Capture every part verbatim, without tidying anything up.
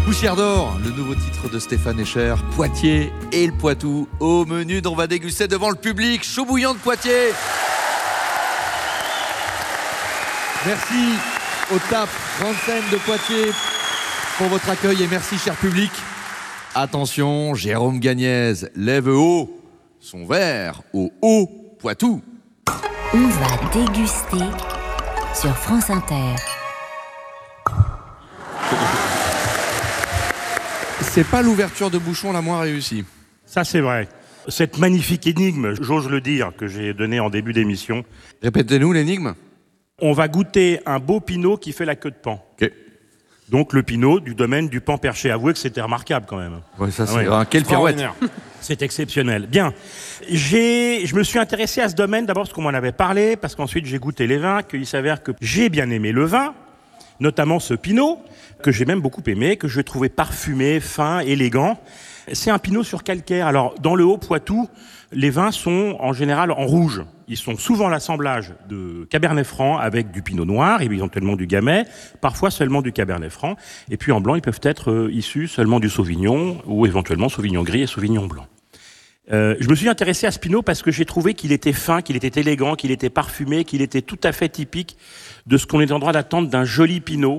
Poussière d'or, le nouveau titre de Stéphane Escher, Poitiers et le Poitou. Au menu dont on va déguster devant le public, chaud bouillant de Poitiers. Merci au T A P, grande scène de Poitiers, pour votre accueil et merci cher public. Attention, Jérôme Gagnez lève haut son verre au haut Poitou. On va déguster sur France Inter. C'est pas l'ouverture de bouchon la moins réussie. Ça, c'est vrai. Cette magnifique énigme, j'ose le dire, que j'ai donnée en début d'émission. Répétez-nous l'énigme. On va goûter un beau pinot qui fait la queue de paon. Ok. Donc le pinot du domaine du Paon Perché. Avouez que c'était remarquable quand même. Ouais, ça c'est Ah ouais. un quelle pirouette. C'est exceptionnel. Bien. J'ai, je me suis intéressé à ce domaine d'abord parce qu'on m'en avait parlé, parce qu'ensuite j'ai goûté les vins, qu'il s'avère que j'ai bien aimé le vin, notamment ce pinot, que j'ai même beaucoup aimé, que je trouvais parfumé, fin, élégant. C'est un pinot sur calcaire. Alors, dans le Haut-Poitou, les vins sont en général en rouge. Ils sont souvent l'assemblage de Cabernet Franc avec du Pinot Noir, et éventuellement du Gamay, parfois seulement du Cabernet Franc. Et puis en blanc, ils peuvent être euh, issus seulement du Sauvignon, ou éventuellement Sauvignon Gris et Sauvignon Blanc. Euh, je me suis intéressé à ce pinot parce que j'ai trouvé qu'il était fin, qu'il était élégant, qu'il était parfumé, qu'il était tout à fait typique de ce qu'on est en droit d'attendre d'un joli pinot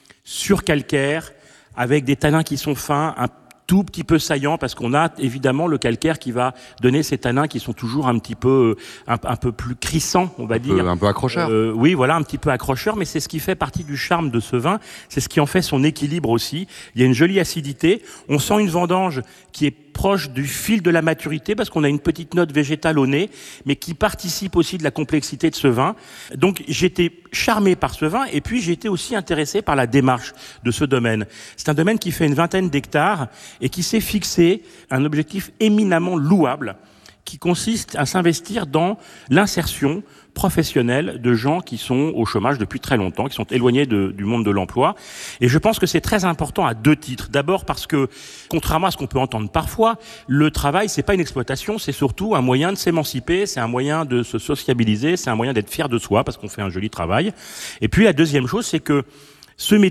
sur calcaire, avec des tanins qui sont fins, un tout petit peu saillant, parce qu'on a évidemment le calcaire qui va donner ces tanins qui sont toujours un petit peu un, un peu plus crissants, on va un dire. Peu, un peu accrocheur. Euh, oui, voilà, un petit peu accrocheur, mais c'est ce qui fait partie du charme de ce vin. C'est ce qui en fait son équilibre aussi. Il y a une jolie acidité. On sent une vendange qui est proche du fil de la maturité, parce qu'on a une petite note végétale au nez, mais qui participe aussi de la complexité de ce vin. Donc j'étais charmé par ce vin, et puis j'ai été aussi intéressé par la démarche de ce domaine. C'est un domaine qui fait une vingtaine d'hectares, et qui s'est fixé un objectif éminemment louable, qui consiste à s'investir dans l'insertion professionnelle de gens qui sont au chômage depuis très longtemps, qui sont éloignés de, du monde de l'emploi. Et je pense que c'est très important à deux titres. D'abord parce que, contrairement à ce qu'on peut entendre parfois, le travail, c'est pas une exploitation, c'est surtout un moyen de s'émanciper, c'est un moyen de se sociabiliser, c'est un moyen d'être fier de soi parce qu'on fait un joli travail. Et puis la deuxième chose, c'est que ce métier